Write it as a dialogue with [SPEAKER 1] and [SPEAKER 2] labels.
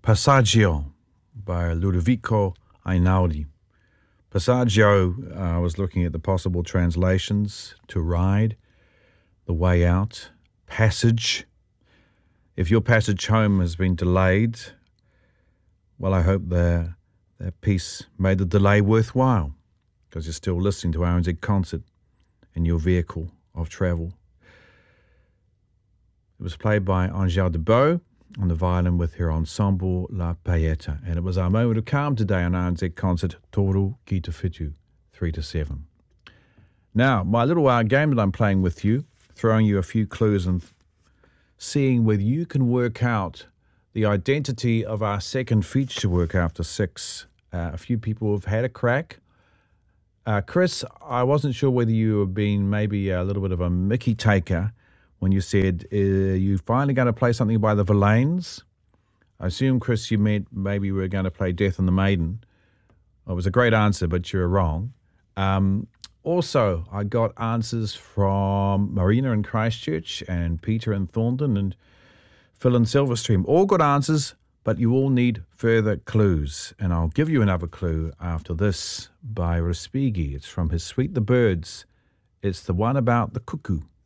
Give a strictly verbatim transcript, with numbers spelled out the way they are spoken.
[SPEAKER 1] Passaggio by Ludovico Einaudi. Passaggio, uh, I was looking at the possible translations: to ride, the way out, passage. If your passage home has been delayed, well, I hope the, that piece made the delay worthwhile, because you're still listening to R N Z Concert in your vehicle of travel. It was played by Angèle Debow on the violin with her ensemble La Paillette, and it was our moment of calm today on R N Z Concert, Toru Ki Te Whitu, three to seven. Now, my little uh, game that I'm playing with you, throwing you a few clues and seeing whether you can work out the identity of our second feature work after six. Uh, a few people have had a crack. Uh, Chris, I wasn't sure whether you were being maybe a little bit of a Mickey taker when you said, uh, you finally going to play something by the Verlaines. I assume, Chris, you meant maybe we were going to play Death and the Maiden. Well, it was a great answer, but you were wrong. Um, also, I got answers from Marina in Christchurch and Peter in Thornton and Phil in Silverstream. All good answers, but you all need further clues. And I'll give you another clue after this by Respighi. It's from his Sweet the Birds. It's the one about the cuckoo.